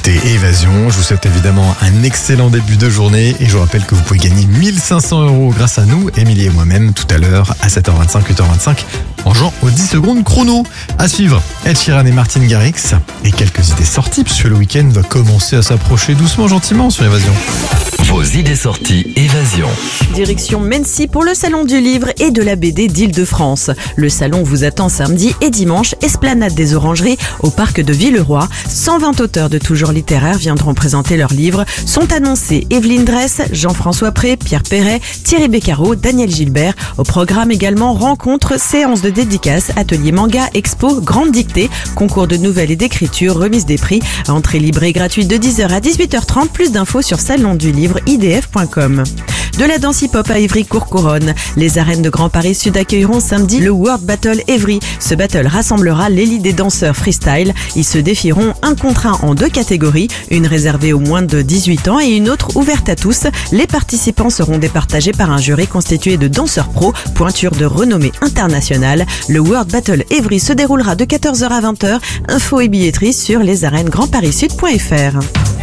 écoutez Évasion. Je vous souhaite évidemment un excellent début de journée et je vous rappelle que vous pouvez gagner 1500 € grâce à nous, Émilie et moi-même, tout à l'heure à 7h25, 8h25 en jouant aux 10 secondes chrono. À suivre, Ed Sheeran et Martin Garrix et quelques idées sorties puisque le week-end va commencer à s'approcher doucement, gentiment sur Évasion. Vos idées sorties Évasion. Direction Mency pour le Salon du Livre et de la BD d'Île-de-France. Le salon vous attend samedi et dimanche, esplanade des Orangeries au parc de Villeroy. 120 auteurs de tout genre littéraire viendront présenter leurs livres. Sont annoncés Evelyne Dress, Jean-François Pré, Pierre Perret, Thierry Beccaro, Daniel Gilbert. Au programme également rencontres, séances de dédicaces, ateliers manga, expo, grande dictée, concours de nouvelles et d'écriture, remise des prix. Entrée libre et gratuite de 10h à 18h30. Plus d'infos sur salondulivre.idf.com. De la danse hip-hop à Ivry-Courcouronnes, les arènes de Grand Paris Sud accueilleront samedi le World Battle Evry. Ce battle rassemblera l'élite des danseurs freestyle. Ils se défieront un contre un en 2 catégories, une réservée aux moins de 18 ans et une autre ouverte à tous. Les participants seront départagés par un jury constitué de danseurs pros, pointures de renommée internationale. Le World Battle Evry se déroulera de 14h à 20h. Infos et billetterie sur lesarenesgrandparissud.fr.